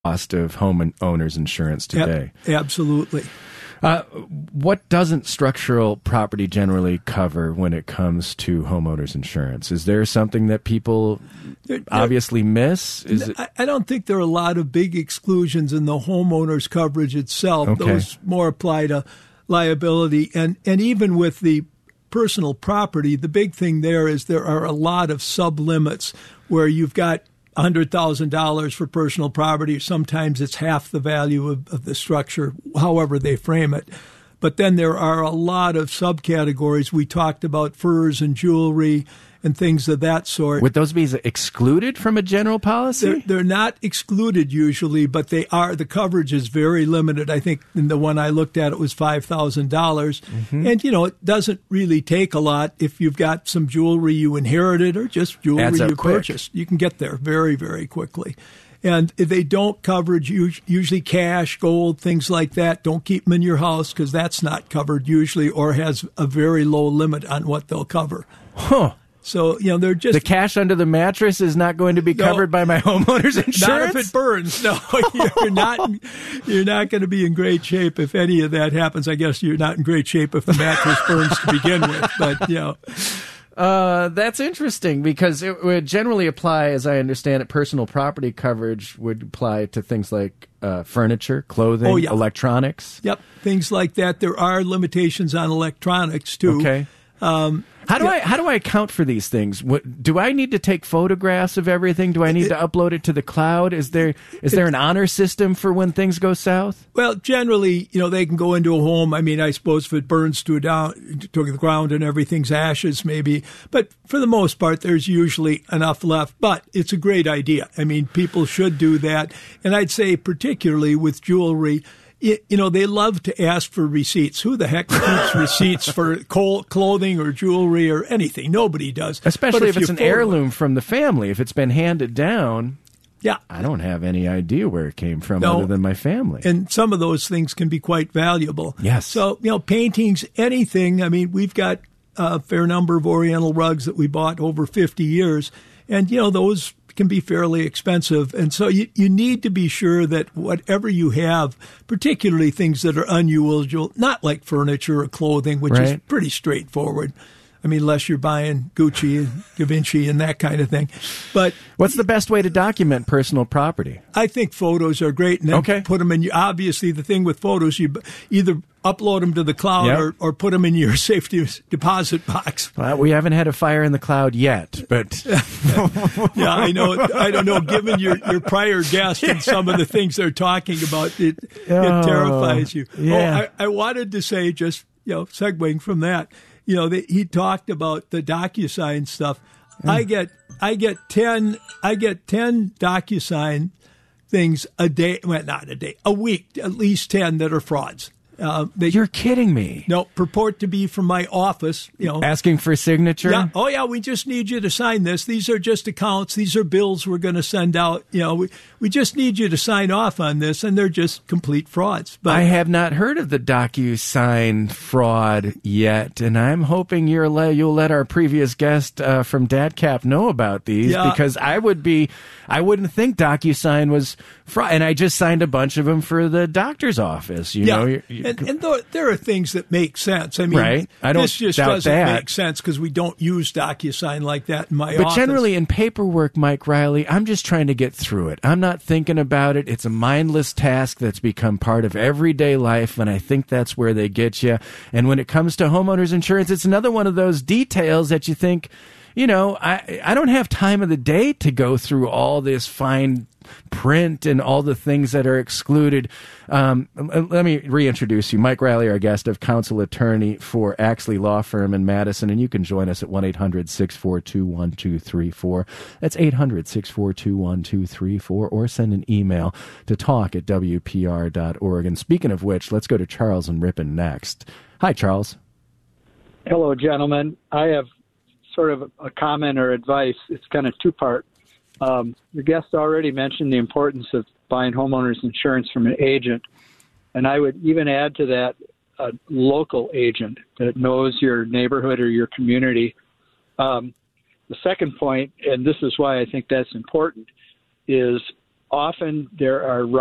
cost of owner's insurance today. Absolutely. What doesn't structural property generally cover when it comes to homeowners insurance? Is there something that people obviously miss? I don't think there are a lot of big exclusions in the homeowners coverage itself. Okay. Those more apply to liability. And even with the personal property, the big thing there is there are a lot of sub-limits where you've got $100,000 for personal property. Sometimes it's half the value of the structure, however they frame it. But then there are a lot of subcategories. We talked about furs and jewelry and things of that sort. Would those be excluded from a general policy? They're not excluded usually, but they are. The coverage is very limited. I think in the one I looked at, it was $5,000. Mm-hmm. And, it doesn't really take a lot. If you've got some jewelry you inherited or just jewelry you purchased, you can get there very, very quickly. And if they don't coverage, usually cash, gold, things like that, don't keep them in your house because that's not covered usually or has a very low limit on what they'll cover. Huh. So, they're just... The cash under the mattress is not going to be covered by my homeowner's insurance? Not if it burns. No, you're not going to be in great shape if any of that happens. I guess you're not in great shape if the mattress burns to begin with, but, That's interesting because it would generally apply, as I understand it, personal property coverage would apply to things like furniture, clothing, electronics. Yep, things like that. There are limitations on electronics, too. Okay. How do I account for these things? Do I need to take photographs of everything? Do I need to upload it to the cloud? Is there an honor system for when things go south? Well, generally, they can go into a home. I mean, I suppose if it burns to the ground and everything's ashes, maybe. But for the most part, there's usually enough left. But it's a great idea. I mean, people should do that. And I'd say particularly with jewelry, they love to ask for receipts. Who the heck keeps receipts for clothing or jewelry or anything? Nobody does. Especially if it's an heirloom from the family. If it's been handed down, I don't have any idea where it came from other than my family. And some of those things can be quite valuable. Yes. So, paintings, anything. I mean, we've got a fair number of Oriental rugs that we bought over 50 years. And, those can be fairly expensive. And so you need to be sure that whatever you have, particularly things that are unusual, not like furniture or clothing, which is pretty straightforward. I mean, unless you're buying Gucci and Da Vinci and that kind of thing. But what's the best way to document personal property? I think photos are great. And then put them in obviously the thing with photos, you either upload them to the cloud or put them in your safety deposit box. Well, we haven't had a fire in the cloud yet, but I know. I don't know. Given your prior guest and some of the things they're talking about, it terrifies you. Yeah. I wanted to say, just segueing from that, he talked about the DocuSign stuff. I get 10 DocuSign things a day. Well, not a day, a week, at least 10 that are frauds. You're kidding me. No, purport to be from my office. Asking for a signature? Yeah. Oh, yeah, we just need you to sign this. These are just accounts. These are bills we're going to send out. We just need you to sign off on this, and they're just complete frauds. But I have not heard of the DocuSign fraud yet, and I'm hoping you'll let our previous guest from DADCAP know about these because I wouldn't think DocuSign was fraud, and I just signed a bunch of them for the doctor's office. And there are things that make sense. I mean, this just doesn't make sense because we don't use DocuSign like that in my office. But generally in paperwork, Mike Riley, I'm just trying to get through it. I'm not thinking about it. It's a mindless task that's become part of everyday life, and I think that's where they get you. And when it comes to homeowners insurance, it's another one of those details that you think, I don't have time of the day to go through all this fine print and all the things that are excluded. Let me reintroduce you. Mike Riley, our guest, of counsel attorney for Axley Law Firm in Madison, and you can join us at 1-800-642-1234. That's 800-642-1234, or send an email to talk@wpr.org. And speaking of which, let's go to Charles and Ripon next. Hi, Charles. Hello, gentlemen. I have sort of a comment or advice. It's kind of two-part. The guest already mentioned the importance of buying homeowners insurance from an agent, and I would even add to that a local agent that knows your neighborhood or your community. The second point, and this is why I think that's important, is often there are